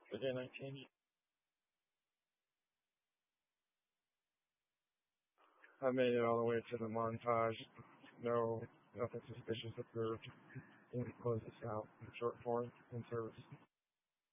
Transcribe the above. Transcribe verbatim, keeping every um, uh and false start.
Again, nineteen. I made it all the way to the montage. No, nothing suspicious observed. And close this out. Short form in service.